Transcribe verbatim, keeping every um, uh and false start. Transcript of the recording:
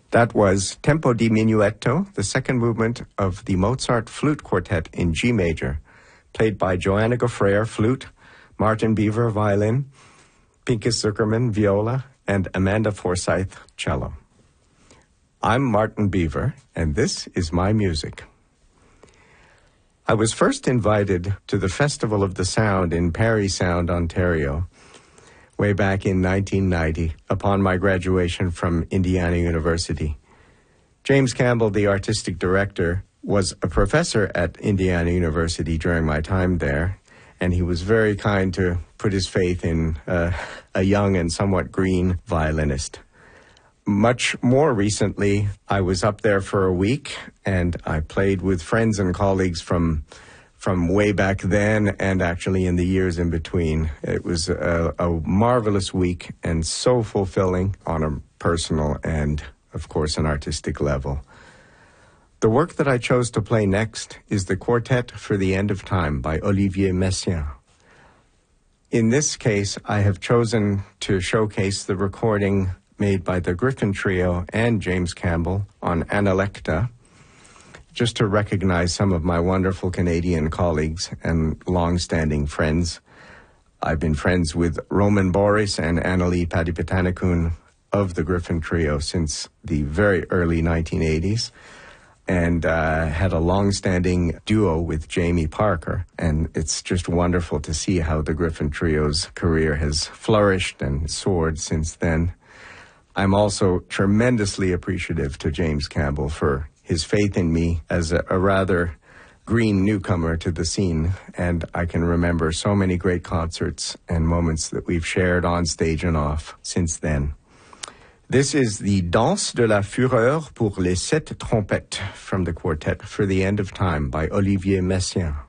That was Tempo di Minuetto, the second movement of the Mozart Flute Quartet in G major, played by Joanna Goffreyer, flute, Martin Beaver, violin, Pinkas Zuckerman, viola, and Amanda Forsyth, cello. I'm Martin Beaver, and this is my music. I was first invited to the Festival of the Sound in Parry Sound, Ontario, way back in nineteen ninety, upon my graduation from Indiana University. James Campbell, the artistic director, was a professor at Indiana University during my time there, and he was very kind to put his faith in uh, a young and somewhat green violinist. Much more recently, I was up there for a week, and I played with friends and colleagues from from way back then and actually in the years in between. It was a, a marvelous week and so fulfilling on a personal and, of course, an artistic level. The work that I chose to play next is the Quartet for the End of Time by Olivier Messiaen. In this case, I have chosen to showcase the recording made by the Griffin Trio and James Campbell on Analecta, just to recognize some of my wonderful Canadian colleagues and long-standing friends. I've been friends with Roman Boris and Annalie Padipatanikun of the Griffin Trio since the very early nineteen eighties, and uh, had a long-standing duo with Jamie Parker. And it's just wonderful to see how the Griffin Trio's career has flourished and soared since then. I'm also tremendously appreciative to James Campbell for his faith in me as a, a rather green newcomer to the scene, and I can remember so many great concerts and moments that we've shared on stage and off since then. This is the Danse de la Fureur pour les sept trompettes from the Quartet for the End of Time by Olivier Messiaen.